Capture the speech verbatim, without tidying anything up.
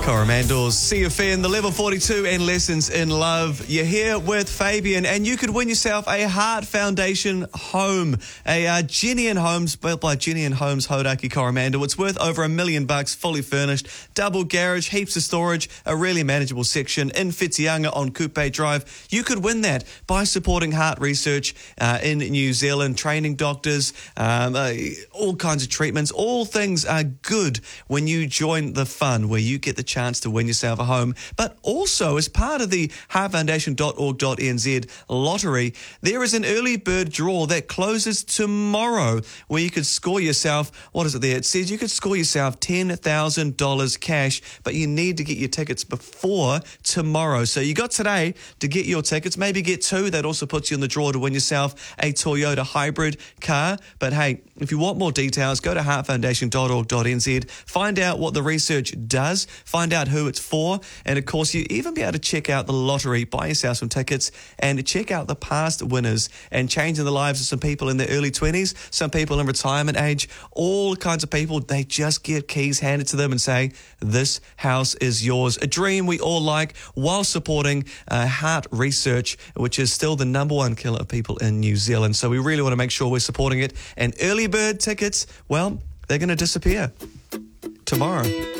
Coromandel's C F N, the level forty-two and Lessons in Love. You're here with Fabian, and you could win yourself a Heart Foundation home, a uh, Jenny and Homes, built by Jenny and Homes Hodaki Coromandel. It's worth over a million bucks, fully furnished, double garage, heaps of storage, a really manageable section in Whitianga on Kupe Drive. You could win that by supporting heart research uh, in New Zealand, training doctors, um, uh, all kinds of treatments. All things are good when you join the fun, where you get the chance to win yourself a home. But also, as part of the heart foundation dot org dot n z lottery, there is an early bird draw that closes tomorrow, where you could score yourself, what is it there? It says you could score yourself ten thousand dollars cash, but you need to get your tickets before tomorrow. So you got today to get your tickets, maybe get two. That also puts you in the draw to win yourself a Toyota hybrid car. But hey, if you want more details, go to heart foundation dot org dot n z, find out what the research does, find out who it's for, and of course you even be able to check out the lottery, buy yourself some tickets, and check out the past winners and changing the lives of some people in their early twenties, some people in retirement age, all kinds of people. They just get keys handed to them and say, this house is yours. A dream we all like, while supporting uh, heart research, which is still the number one killer of people in New Zealand. So we really want to make sure we're supporting it. And early bird tickets, well, they're going to disappear tomorrow.